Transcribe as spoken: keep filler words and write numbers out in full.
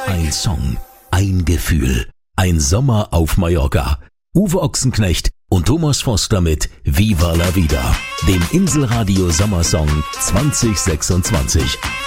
Ein Song, ein Gefühl, ein Sommer auf Mallorca. Uwe Ochsenknecht und Thomas Foster mit Viva la Vida, dem Inselradio Sommersong zwanzig sechsundzwanzig.